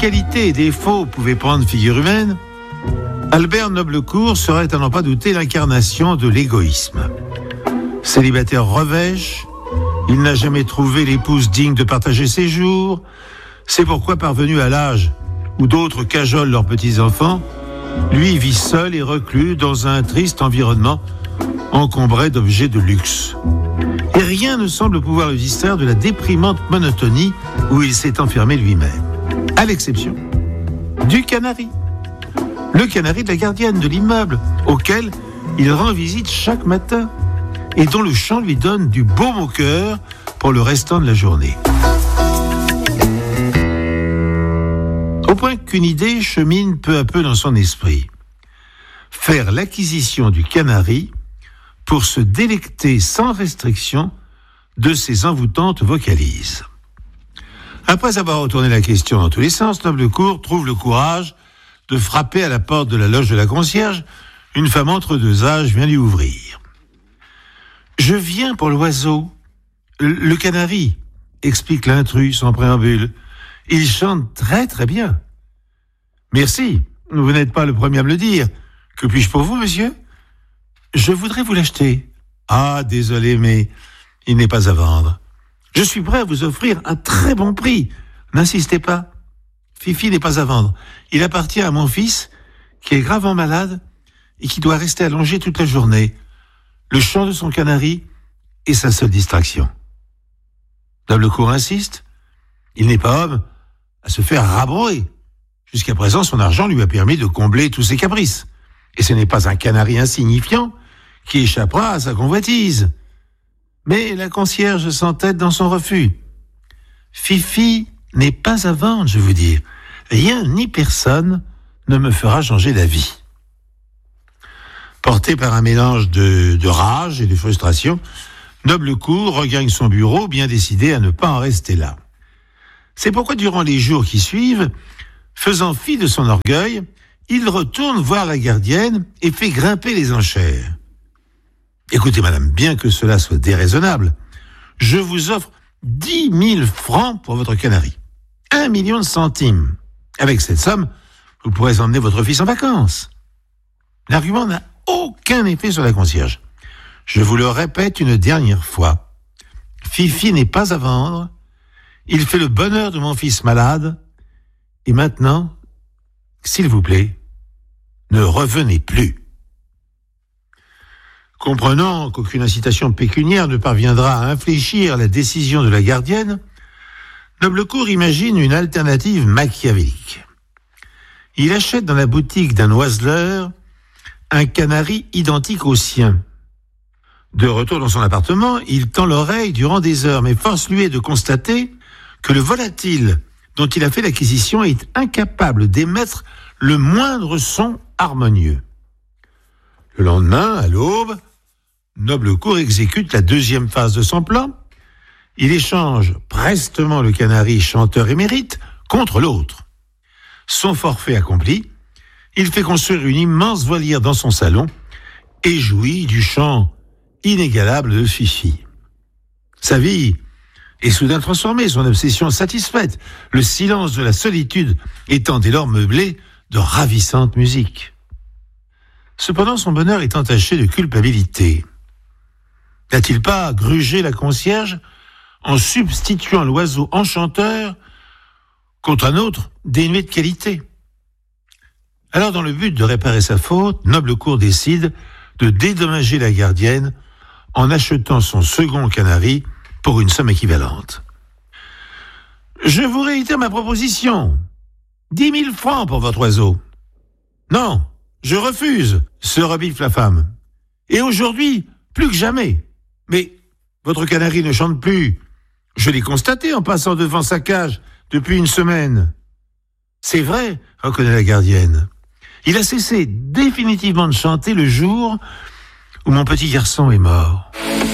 qualités et défauts pouvaient prendre figure humaine, Albert Noblecourt serait à n'en pas douter l'incarnation de l'égoïsme. Célibataire revêche, il n'a jamais trouvé l'épouse digne de partager ses jours. C'est pourquoi, parvenu à l'âge où d'autres cajolent leurs petits-enfants, lui vit seul et reclus dans un triste environnement encombré d'objets de luxe. Et rien ne semble pouvoir le distraire de la déprimante monotonie où il s'est enfermé lui-même. À l'exception du canari. Le canari de la gardienne de l'immeuble, auquel il rend visite chaque matin et dont le chant lui donne du baume au cœur pour le restant de la journée. Au point qu'une idée chemine peu à peu dans son esprit. Faire l'acquisition du canari pour se délecter sans restriction de ses envoûtantes vocalises. Après avoir retourné la question dans tous les sens, Noblecourt trouve le courage de frapper à la porte de la loge de la concierge. Une femme entre deux âges vient lui ouvrir. « Je viens pour l'oiseau, le canari », explique l'intrus sans préambule. « Il chante très très bien. »« Merci, vous n'êtes pas le premier à me le dire. Que puis-je pour vous, monsieur ? » ?»« Je voudrais vous l'acheter. »« Ah, désolé, mais il n'est pas à vendre. »« Je suis prêt à vous offrir un très bon prix. N'insistez pas. Fifi n'est pas à vendre. Il appartient à mon fils, qui est gravement malade et qui doit rester allongé toute la journée. Le chant de son canari est sa seule distraction. » Noblecourt insiste. Il n'est pas homme à se faire rabrouer. Jusqu'à présent, son argent lui a permis de combler tous ses caprices. Et ce n'est pas un canari insignifiant qui échappera à sa convoitise. Mais la concierge s'entête dans son refus. Fifi n'est pas à vendre, je vous dis. Rien ni personne ne me fera changer d'avis. Porté par un mélange de rage et de frustration, Noblecourt regagne son bureau, bien décidé à ne pas en rester là. C'est pourquoi, durant les jours qui suivent, faisant fi de son orgueil, il retourne voir la gardienne et fait grimper les enchères. « Écoutez, madame, bien que cela soit déraisonnable, je vous offre 10 000 francs pour votre canari. 1 million de centimes. Avec cette somme, vous pourrez emmener votre fils en vacances. » L'argument n'a aucun effet sur la concierge. Je vous le répète une dernière fois. Fifi n'est pas à vendre. Il fait le bonheur de mon fils malade. Et maintenant, s'il vous plaît, ne revenez plus. Comprenant qu'aucune incitation pécuniaire ne parviendra à infléchir la décision de la gardienne, Noblecourt imagine une alternative machiavélique. Il achète dans la boutique d'un oiseleur un canari identique au sien. De retour dans son appartement, il tend l'oreille durant des heures, mais force lui est de constater que le volatile dont il a fait l'acquisition est incapable d'émettre le moindre son harmonieux. Le lendemain, à l'aube, Noblecourt exécute la deuxième phase de son plan. Il échange prestement le canari chanteur émérite contre l'autre. Son forfait accompli, il fait construire une immense volière dans son salon et jouit du chant inégalable de Fifi. Sa vie est soudain transformée, son obsession satisfaite, le silence de la solitude étant dès lors meublé de ravissante musique. Cependant, son bonheur est entaché de culpabilité. N'a-t-il pas grugé la concierge en substituant l'oiseau enchanteur contre un autre dénué de qualité? Alors, dans le but de réparer sa faute, Noblecourt décide de dédommager la gardienne en achetant son second canari pour une somme équivalente. Je vous réitère ma proposition. 10 000 francs pour votre oiseau. Non, je refuse, se rebiffe la femme. Et aujourd'hui, plus que jamais. Mais votre canari ne chante plus. Je l'ai constaté en passant devant sa cage depuis une semaine. C'est vrai, reconnaît la gardienne. Il a cessé définitivement de chanter le jour où mon petit garçon est mort.